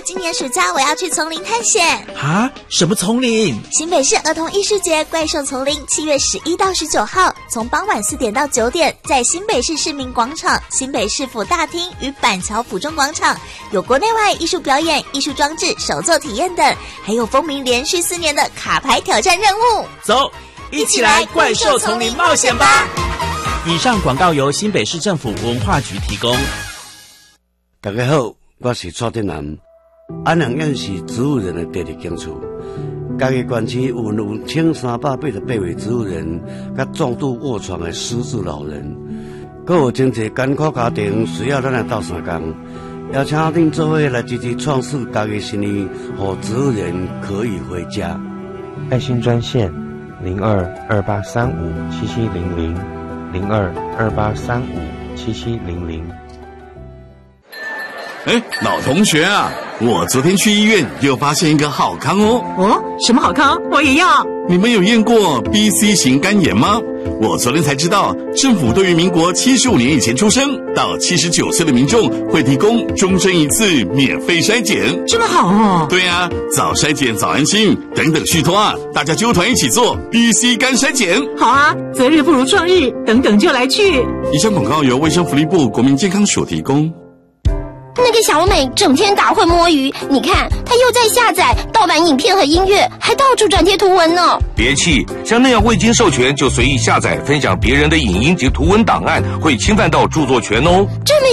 今年暑假我要去丛林探险。 啊？什么丛林？ 新北市儿童艺术节怪兽丛林7月11到19号，从傍晚4点到9点，在新北市市民广场、新北市府大厅与板桥府中广场，有国内外艺术表演、艺术装置、手作体验等，还有风靡连续4年的卡牌挑战任务。 走，一起来怪兽丛林冒险吧！以上广告由新北市政府文化局提供。 大家好，我是蔡振南。安阳县是植物人的第二根厝，家己县市有1388位植物人，甲重度卧床的失智老人，还有真侪艰苦家庭需要咱来斗相共，邀请恁做伙来积极创设家己生意，让植物人可以回家。 爱心专线0228357700。0228357700。 老同学啊，我昨天去医院又发现一个好康哦。 哦，什么好康？我也要。 你们有验过 BC 型肝炎吗？我昨天才知道，政府对于民国75年以前出生到79岁的民众会提供终身1次免费筛检。 这么好哦。 对啊，早筛检早安心，等等续托啊，大家揪团一起做 BC 肝筛检。 好啊，择日不如撞日，等等就来去。 以上广告由卫生福利部国民健康署提供。 那个小美整天打混摸鱼，你看她又在下载盗版影片和音乐，还到处转贴图文呢。 别气，像那样未经授权就随意下载分享别人的影音及图文档案，会侵犯到著作权哦。 这么